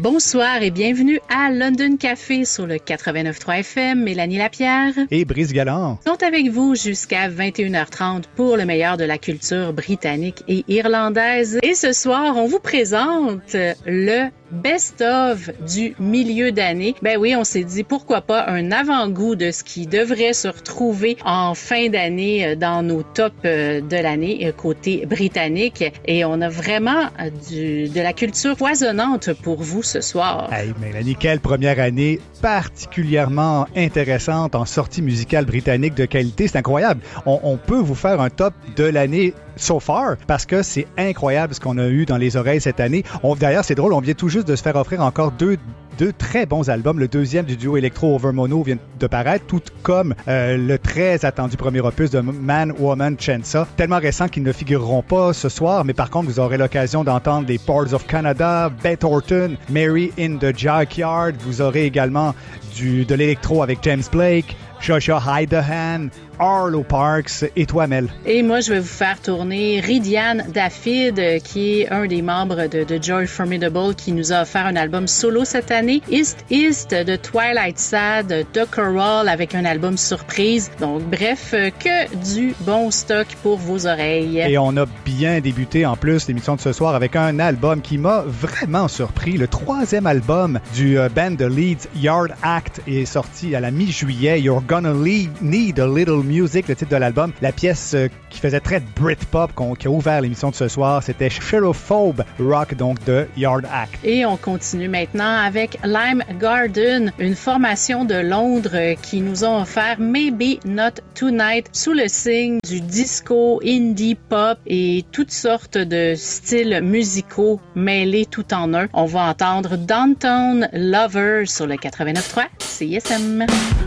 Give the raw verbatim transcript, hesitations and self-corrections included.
Bonsoir et bienvenue à London Café sur le quatre-vingt-neuf point trois F M. Mélanie Lapierre et Brice Galland sont avec vous jusqu'à vingt et une heures trente pour le meilleur de la culture britannique et irlandaise. Et ce soir, on vous présente le best-of du milieu d'année. Ben oui, on s'est dit pourquoi pas un avant-goût de ce qui devrait se retrouver en fin d'année dans nos tops de l'année côté britannique. Et on a vraiment du, de la culture foisonnante pour vous ce soir. Hey Mélanie, quelle première année particulièrement intéressante en sortie musicale britannique de qualité. C'est incroyable. On, on peut vous faire un top de l'année so far parce que c'est incroyable ce qu'on a eu dans les oreilles cette année. On, d'ailleurs, c'est drôle, on vient tout juste de se faire offrir encore deux deux très bons albums. Le deuxième du duo électro Over Mono vient de paraître, tout comme euh, le très attendu premier opus de Man, Woman, Chensa. Tellement récent qu'ils ne figureront pas ce soir, mais par contre, vous aurez l'occasion d'entendre les Ports of Canada, Beth Orton, Mary in the Junkyard. Vous aurez également du, de l'électro avec James Blake, Joshua Hydahan, Arlo Parks et toi, Mel. Et moi, je vais vous faire tourner Ridian Dafid, qui est un des membres de, de Joy Formidable, qui nous a offert un album solo cette année. East East de Twilight Sad, de Coral avec un album surprise. Donc, bref, que du bon stock pour vos oreilles. Et on a bien débuté en plus l'émission de ce soir avec un album qui m'a vraiment surpris. Le troisième album du euh, band de Leeds, Yard Act, est sorti à la mi-juillet. You're Gonna Need a Little Music, le titre de l'album. La pièce euh, qui faisait très Britpop qu'on, qui a ouvert l'émission de ce soir, c'était Cherophobe Rock, donc de Yard Act. Et on continue maintenant avec Lime Garden, une formation de Londres qui nous ont offert Maybe Not Tonight sous le signe du disco, indie pop et toutes sortes de styles musicaux mêlés tout en un. On va entendre Downtown Lovers sur le quatre-vingt-neuf point trois C I S M.